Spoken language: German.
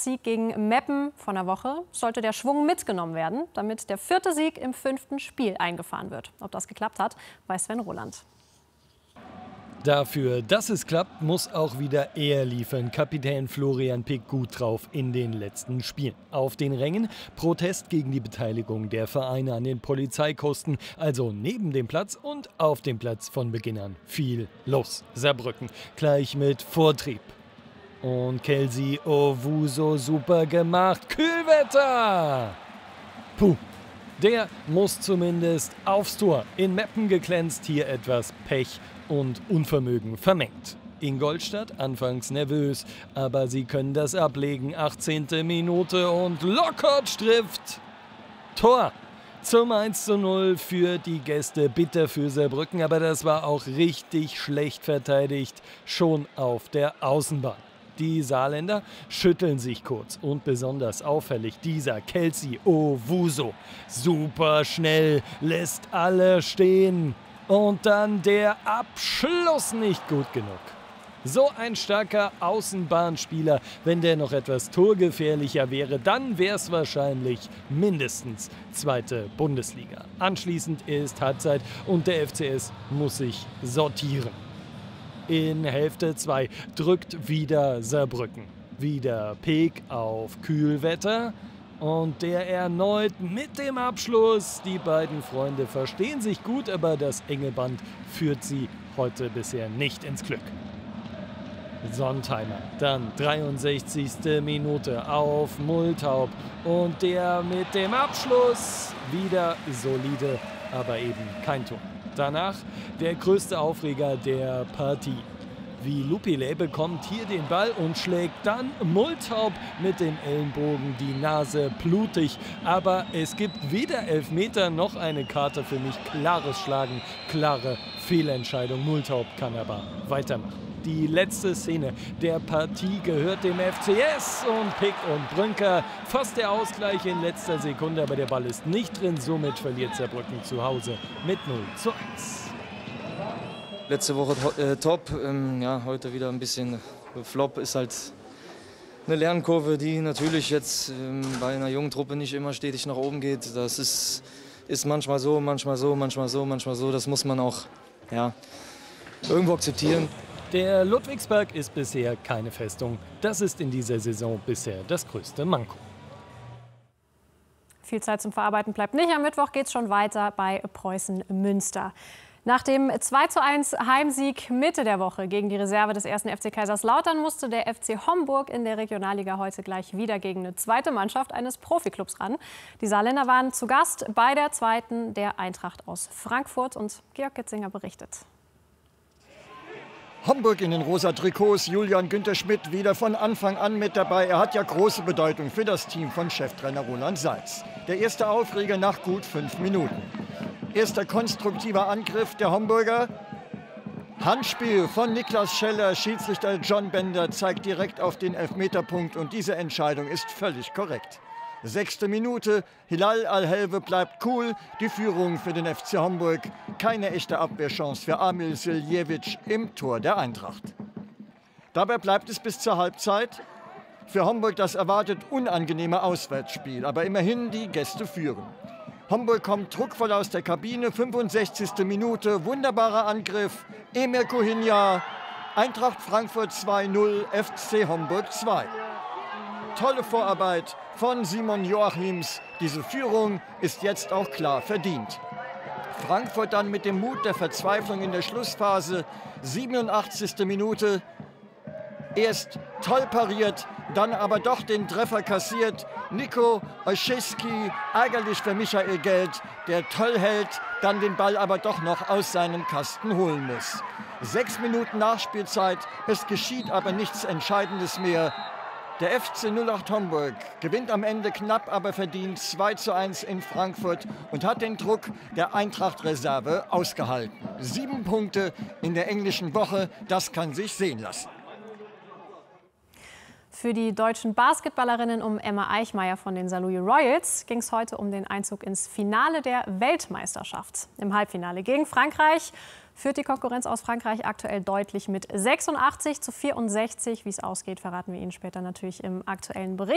Sieg gegen Meppen von der Woche sollte der Schwung mitgenommen werden, damit der 4. Sieg im 5. Spiel eingefahren wird. Ob das geklappt hat, weiß Sven Roland. Dafür, dass es klappt, muss auch wieder er liefern. Kapitän Florian Pick gut drauf in den letzten Spielen. Auf den Rängen Protest gegen die Beteiligung der Vereine an den Polizeikosten, also neben dem Platz und auf dem Platz von Beginn an. Viel los. Saarbrücken gleich mit Vortrieb. Und Kelsey Owusu super gemacht. Kühlwetter! Puh. Der muss zumindest aufs Tor. In Meppen geglänzt, hier etwas Pech und Unvermögen vermengt. Ingolstadt anfangs nervös, aber sie können das ablegen. 18. Minute und Lockhart trifft. Tor zum 1:0 für die Gäste. Bitter für Saarbrücken, aber das war auch richtig schlecht verteidigt, schon auf der Außenbahn. Die Saarländer schütteln sich kurz und besonders auffällig dieser Kelsey Owusu. Super schnell, lässt alle stehen. Und dann der Abschluss nicht gut genug. So ein starker Außenbahnspieler, wenn der noch etwas torgefährlicher wäre, dann wäre es wahrscheinlich mindestens 2. Bundesliga. Anschließend ist Halbzeit und der FCS muss sich sortieren. In Hälfte 2 drückt wieder Saarbrücken. Wieder Pick auf Kühlwetter. Und der erneut mit dem Abschluss. Die beiden Freunde verstehen sich gut, aber das enge Band führt sie heute bisher nicht ins Glück. Sontheimer, dann 63. Minute auf Multaub. Und der mit dem Abschluss wieder solide, aber eben kein Tor. Danach der größte Aufreger der Partie. Wie Lupile bekommt hier den Ball und schlägt dann Multaub mit dem Ellenbogen, die Nase blutig. Aber es gibt weder Elfmeter noch eine Karte für mich. Klares Schlagen, klare Fehlentscheidung. Multaub kann aber weitermachen. Die letzte Szene der Partie gehört dem FCS und Pick und Brünker. Fast der Ausgleich in letzter Sekunde, aber der Ball ist nicht drin. Somit verliert Saarbrücken zu Hause mit 0:1. Letzte Woche top, ja, heute wieder ein bisschen Flop. Ist halt eine Lernkurve, die natürlich jetzt bei einer jungen Truppe nicht immer stetig nach oben geht. Das ist manchmal so, manchmal so, manchmal so, manchmal so. Das muss man auch irgendwo akzeptieren. Der Ludwigsberg ist bisher keine Festung. Das ist in dieser Saison bisher das größte Manko. Viel Zeit zum Verarbeiten bleibt nicht. Am Mittwoch geht es schon weiter bei Preußen Münster. Nach dem 2:1 Heimsieg Mitte der Woche gegen die Reserve des 1. FC Kaiserslautern musste der FC Homburg in der Regionalliga heute gleich wieder gegen eine zweite Mannschaft eines Profiklubs ran. Die Saarländer waren zu Gast bei der zweiten der Eintracht aus Frankfurt und Georg Getzinger berichtet. Homburg in den rosa Trikots, Julian Günther Schmidt wieder von Anfang an mit dabei. Er hat ja große Bedeutung für das Team von Cheftrainer Roland Seitz. Der erste Aufreger nach gut 5 Minuten. Erster konstruktiver Angriff der Homburger. Handspiel von Niklas Scheller, Schiedsrichter John Bender zeigt direkt auf den Elfmeterpunkt und diese Entscheidung ist völlig korrekt. 6. Minute, Hilal Al-Helwe bleibt cool, die Führung für den FC Homburg. Keine echte Abwehrchance für Amil Siljevic im Tor der Eintracht. Dabei bleibt es bis zur Halbzeit. Für Homburg das erwartet unangenehme Auswärtsspiel, aber immerhin die Gäste führen. Homburg kommt druckvoll aus der Kabine, 65. Minute, wunderbarer Angriff, Emir Kohinja, Eintracht Frankfurt 2:0, FC Homburg 2. Tolle Vorarbeit von Simon Joachims. Diese Führung ist jetzt auch klar verdient. Frankfurt dann mit dem Mut der Verzweiflung in der Schlussphase. 87. Minute. Erst toll pariert, dann aber doch den Treffer kassiert. Nico Olszewski, ärgerlich für Michael Geld, der toll hält, dann den Ball aber doch noch aus seinem Kasten holen muss. 6 Minuten Nachspielzeit, es geschieht aber nichts Entscheidendes mehr. Der FC 08 Homburg gewinnt am Ende knapp, aber verdient 2:1 in Frankfurt und hat den Druck der Eintracht-Reserve ausgehalten. 7 Punkte in der englischen Woche, das kann sich sehen lassen. Für die deutschen Basketballerinnen um Emma Eichmeyer von den Saarlouis Royals ging es heute um den Einzug ins Finale der Weltmeisterschaft. Im Halbfinale gegen Frankreich führt die Konkurrenz aus Frankreich aktuell deutlich mit 86:64. Wie es ausgeht, verraten wir Ihnen später natürlich im aktuellen Bericht.